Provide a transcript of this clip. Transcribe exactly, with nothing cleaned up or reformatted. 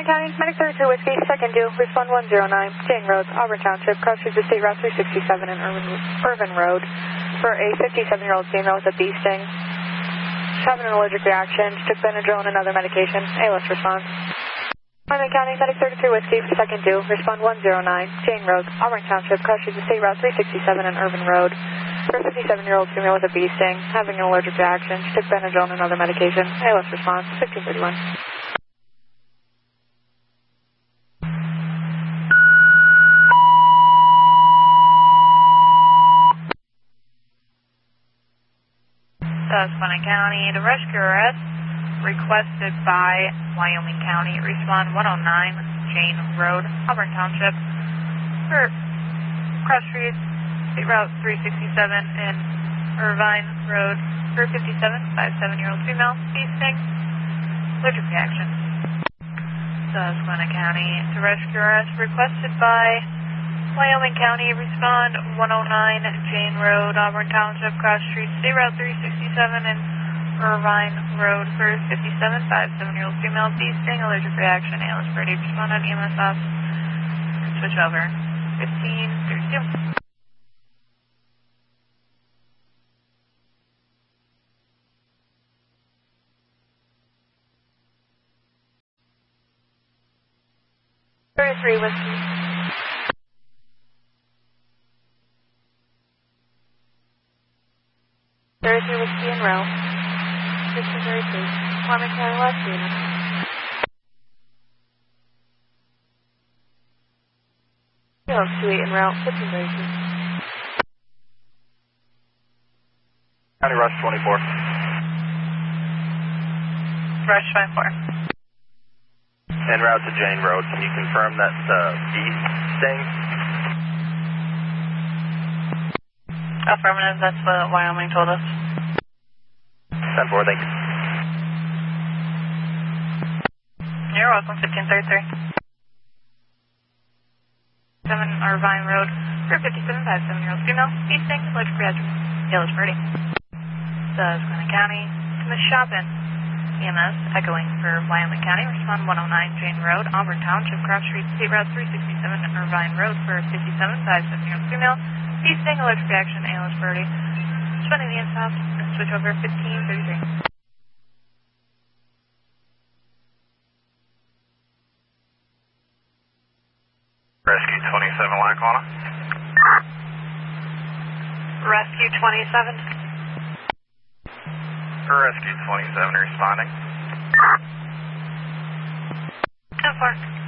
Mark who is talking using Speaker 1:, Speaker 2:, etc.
Speaker 1: County, Medic thirty-two Whiskey, second due, respond one zero nine, Jane Road, Auburn Township, cross streets of State Route three sixty-seven and Irvin, Irvin Road for a fifty-seven-year-old female with a bee sting. She's having an allergic reaction. She took Benadryl and another medication. A L S response. Miami County, Medic thirty-three Whiskey, second due, respond one zero nine, Jane Road, Auburn Township, cross streets of State Route three sixty-seven and Irvin Road for a fifty-seven-year-old female with a bee sting, having an allergic reaction. She took Benadryl and another medication. A L S response, fifteen thirty-one.
Speaker 2: Susquehanna County, the rescue arrest requested by Wyoming County. Respond one oh nine, Jane Road, Auburn Township, for cross streets, State Route three sixty-seven and Irvine Road for fifty-seven, fifty-seven-year-old female, bee sting, allergic reaction. Susquehanna County, the rescue arrest requested by Wyoming County. Respond one oh nine, Jane Road, Auburn Township, cross streets, State Route three sixty-seven and Irvine Road for fifty-seven, fifty-seven-year-old female, bee sting, allergic reaction. A L S ready. Respond on E M S off. Switch over. fifteen thirty-two.
Speaker 1: thirty-three Whiskey. thirty-three Whiskey in row. fifteen thirty-three. Wyoming County, Las Vegas. Yellow two eight in route, fifteen thirty-three.
Speaker 3: County Rush twenty-four.
Speaker 2: Rush twenty-four.
Speaker 3: En route to Jane Road. Can you confirm that's uh, bee sting?
Speaker 2: Affirmative, that's what Wyoming told us.
Speaker 3: ten four, thank you.
Speaker 2: You're welcome, fifteen thirty-three. seven Irvine Road for fifty-seven, fifty-seven-year-old female, bee sting, allergic reaction. Yellow Birdie. Susquehanna County, to Miss Shoppin. E M S echoing for Wyoming County. Respond one oh nine, Jane Road, Auburn Township, cross street, State Route three sixty-seven, Irvine Road for fifty-seven, fifty-seven-year-old female, bee sting, allergic reaction. A L S Birdie. Spending the inside, switch over fifteen thirty-three.
Speaker 3: Rescue twenty-seven, Lackawanna.
Speaker 2: Rescue twenty-seven.
Speaker 3: Rescue twenty-seven responding.
Speaker 2: ten four.